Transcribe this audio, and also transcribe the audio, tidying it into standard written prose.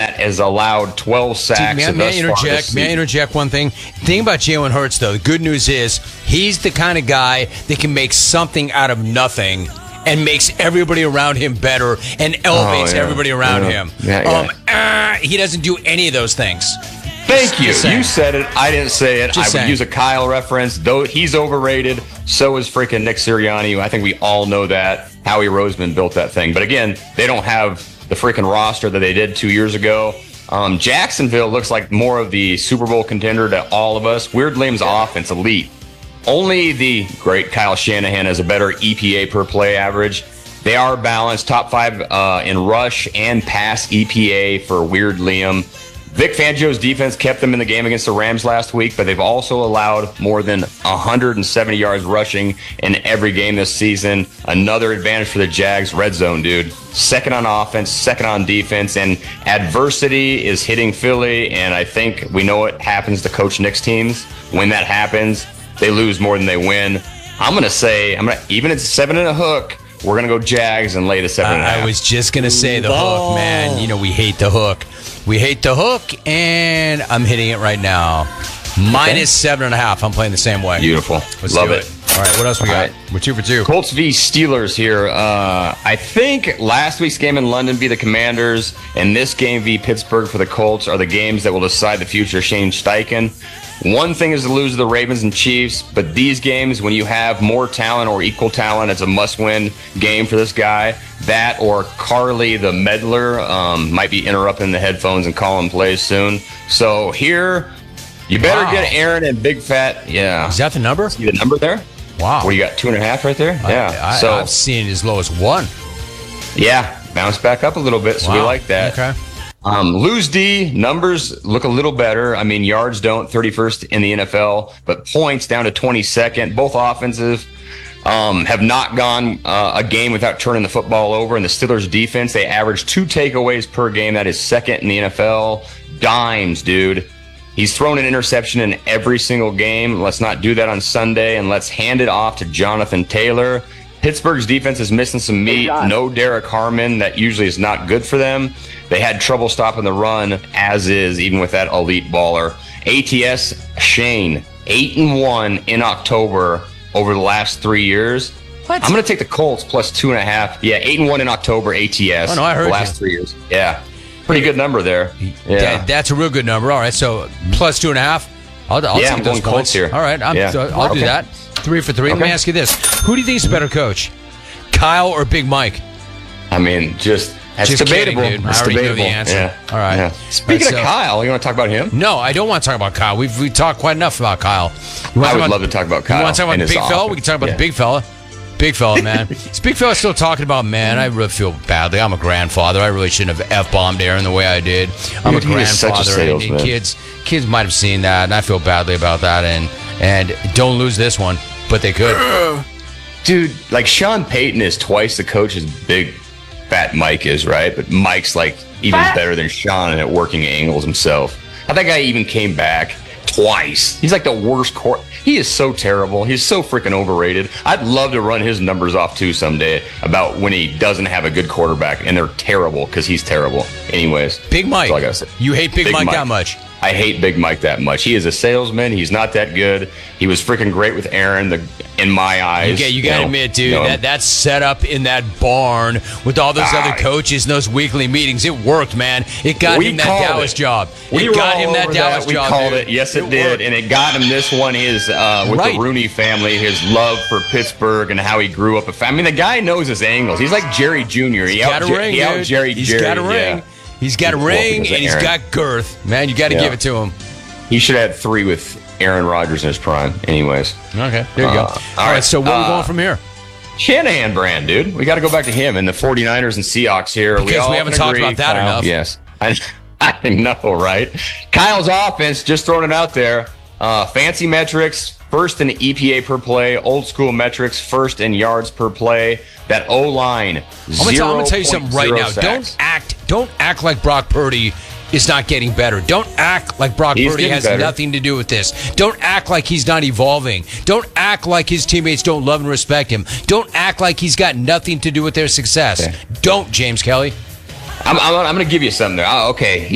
that has allowed 12 sacks. May I interject one thing? The thing about Jalen Hurts, though, the good news is he's the kind of guy that can make something out of nothing and makes everybody around him better and elevates everybody around him. He doesn't do any of those things. Thank you. You said it. I didn't say it. I would use a Kyle reference. Though he's overrated, so is freaking Nick Sirianni. I think we all know that. Howie Roseman built that thing. But again, they don't have the freaking roster that they did 2 years ago. Jacksonville looks like more of the Super Bowl contender to all of us. Weird Liam's offense, elite. Only the great Kyle Shanahan has a better EPA per play average. They are balanced, top 5 in rush and pass EPA for Weird Liam. Vic Fangio's defense kept them in the game against the Rams last week, but they've also allowed more than 170 yards rushing in every game this season. Another advantage for the Jags, red zone, dude. Second on offense, second on defense, and adversity is hitting Philly, and I think we know what happens to Coach Nick's teams. When that happens, they lose more than they win. I'm going to say, even at 7 and a hook, we're going to go Jags and lay the 7.5. I was just going to say the hook, man. You know, we hate the hook. We hate the hook, and I'm hitting it right now. Minus 7.5. I'm playing the same way. Beautiful. Love it. All right, what else we got? We're 2 for 2. Colts v. Steelers here. I think last week's game in London v. the Commanders and this game v. Pittsburgh for the Colts are the games that will decide the future of Shane Steichen. One thing is to lose to the Ravens and Chiefs, but these games, when you have more talent or equal talent, it's a must-win game for this guy. That or Carly the meddler might be interrupting the headphones and calling plays soon. So here, you better get Aaron and Big Fat. Yeah. Is that the number? See the number there? Wow. Where you got 2.5 right there? Yeah. I've seen it as low as 1. Yeah. Bounce back up a little bit, so we like that. Okay. Lose D, numbers look a little better. I mean, yards don't, 31st in the NFL, but points down to 22nd. Both offensive have not gone a game without turning the football over. In the Steelers' defense, they average 2 takeaways per game. That is second in the NFL. Dimes, dude. He's thrown an interception in every single game. Let's not do that on Sunday, and let's hand it off to Jonathan Taylor. Pittsburgh's defense is missing some meat. No Derek Harmon. That usually is not good for them. They had trouble stopping the run, as is, even with that elite baller. ATS Shane, 8-1 in October over the last 3 years. What? I'm going to take the Colts plus 2.5. Yeah, 8-1 in October, ATS. Oh, no, I heard the last 3 years. Yeah. Pretty good number there. Yeah. That's a real good number. All right, so plus 2.5. I'll take those points here. All right, I'll do that. 3 for 3. Let me ask you this. Who do you think is a better coach? Kyle or Big Mike? I mean, that's debatable. Kidding, dude. I already know the answer. Yeah. All right. Yeah. Speaking of Kyle, you want to talk about him? No, I don't want to talk about Kyle. We've talked quite enough about Kyle. I would love to talk about Kyle. You want to talk about the big fella? We can talk about the big fella. Big fella, man. This big fella still talking about, man, I really feel badly. I'm a grandfather. I really shouldn't have F-bombed Aaron the way I did. I'm a grandfather. And kids might have seen that, and I feel badly about that. And don't lose this one, but they could. Dude, like Sean Payton is twice the coach as Big Fat Mike is, right? But Mike's like even better than Sean at working angles himself. How that guy even came back twice. He's like the worst He is so terrible. He's so freaking overrated. I'd love to run his numbers off too someday about when he doesn't have a good quarterback, and they're terrible because he's terrible. Anyways, Big Mike. Like I said, you hate Big Mike that much? I hate Big Mike that much. He is a salesman. He's not that good. He was freaking great with Aaron, in my eyes. You got to admit, dude, that setup in that barn with all those other coaches and those weekly meetings, it worked, man. It got him that Dallas job. It got him that Dallas job. We called it. Yes, it did. And it got him this one, with the Rooney family, his love for Pittsburgh and how he grew up. I mean, the guy knows his angles. He's like Jerry Jr. He's got a ring. He's got a ring. He's got a ring, and he's got girth. Man, you got to give it to him. He should have had 3 with Aaron Rodgers in his prime. Anyways. Okay, there you go. All right, so where are we going from here? Shanahan brand, dude. We got to go back to him and the 49ers and Seahawks here. Because we haven't talked about that enough. Yes. I know, right? Kyle's offense, just throwing it out there. Fancy metrics, first in EPA per play. Old school metrics, first in yards per play. That O-line, I'm gonna tell you something right now. Sacks. Don't act like Brock Purdy is not getting better. Don't act like Brock Purdy has nothing to do with this. Don't act like he's not evolving. Don't act like his teammates don't love and respect him. Don't act like he's got nothing to do with their success. Okay. Don't, James Kelly. I'm going to give you something there. Okay.